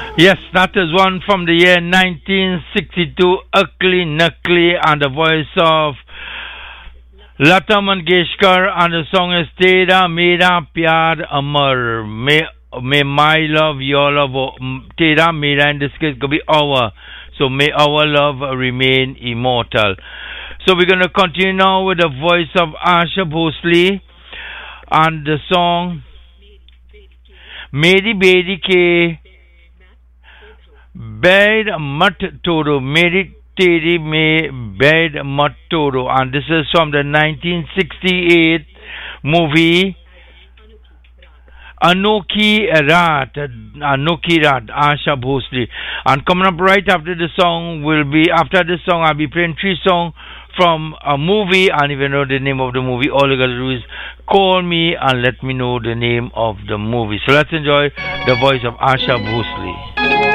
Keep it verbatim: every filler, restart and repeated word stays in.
Yes, that is one from the year nineteen sixty-two, Ugly Knuckly, and the voice of Lata Mangeshkar, and the song is Tera Mera Pyar Amar. May, may my love, your love, oh, mm, Tera Mera in this case could be our. So may our love remain immortal. So we're going to continue now with the voice of Asha Bhosle and the song Meri Bedi Ke Bed Mat Toro, Meri Teri Me Bed Mat Toro, and this is from the nineteen sixty-eight movie Anokhi Raat, Anokhi Raat, Asha Bhosle. And coming up right after the song will be, after this song, I'll be playing three songs from a movie, and if you know the name of the movie, all you gotta do is call me and let me know the name of the movie. So let's enjoy the voice of Asha Bhosle.